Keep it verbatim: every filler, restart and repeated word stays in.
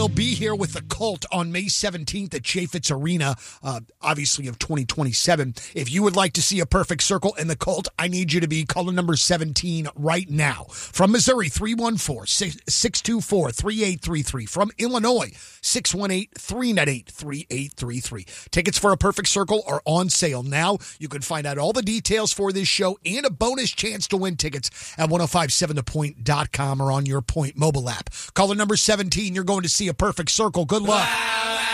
We'll be here with the Cult on May seventeenth at Chaffetz Arena, uh, obviously of twenty twenty-seven. If you would like to see a perfect circle in the Cult, I need you to be caller number seventeen right now. From Missouri, three one four, six two four, three eight three three. From Illinois, six one eight, three nine eight, three eight three three. Tickets for a perfect circle are on sale now. You can find out all the details for this show and a bonus chance to win tickets at ten fifty-seven the point dot com or on your Point mobile app. Caller number seventeen, you're going to see a perfect circle. Good luck.